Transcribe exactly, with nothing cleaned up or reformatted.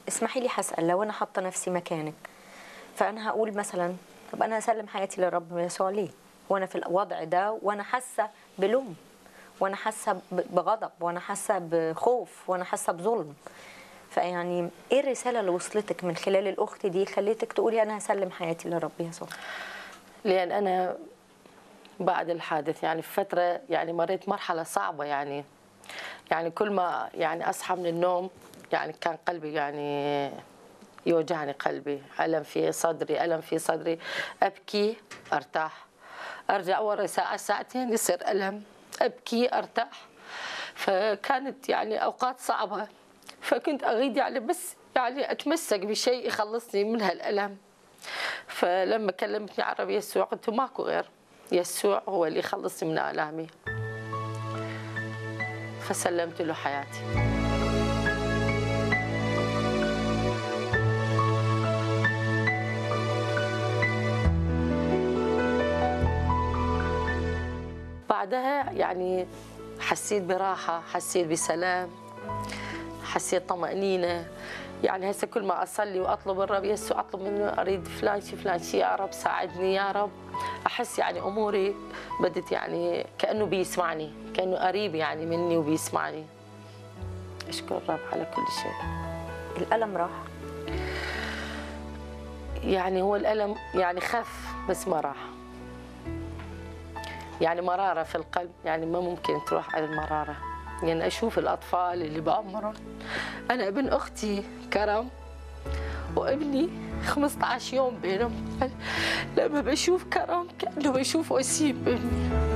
اسمحي لي هسأل، لو أنا حاطة نفسي مكانك، فأنا هقول مثلا طب أنا هسلم حياتي للرب يسوع ليه؟ وأنا في الوضع ده وأنا حاسة بلوم، وأنا حاسة ب- بغضب، وأنا حاسة بخوف، وأنا حاسة بظلم. فيعني إيه الرسالة اللي وصلتك من خلال الأخت دي خليتك تقولي أنا هسلم حياتي للرب يسوع؟ لأن أنا بعد الحادث يعني في فترة يعني مريت مرحلة صعبة، يعني يعني كل ما يعني أصحى من النوم يعني كان قلبي يعني يوجعني، قلبي ألم في صدري، ألم في صدري، أبكي أرتاح، أرجع ورا ساعة ساعتين يصير ألم، أبكي أرتاح. فكانت يعني أوقات صعبة، فكنت أريد يعني بس يعني أتمسك بشيء يخلصني من هالألم. فلما كلمتني عن الرب يسوع قلت ماكو غير، يسوع هو اللي يخلصني من آلامي، فسلمت له حياتي. بعدها يعني حسيت براحة، حسيت بسلام، حسيت طمأنينة. يعني هسه كل ما أصلي وأطلب الرب يسوع، أطلب منه أريد فلان شي فلان شي، يا رب ساعدني يا رب، أحس يعني أموري بدت يعني كأنه بيسمعني، كأنه قريب يعني مني وبيسمعني. أشكر الرب على كل شيء. الألم راح؟ يعني هو الألم يعني خف بس ما راح، يعني مرارة في القلب يعني ما ممكن تروح على المرارة. يعني أشوف الأطفال اللي بعمرهم، أنا ابن أختي كرم وابني خمسة عشر يوم بينهم، لما بشوف كرم كأنه بشوف وسيم ابني.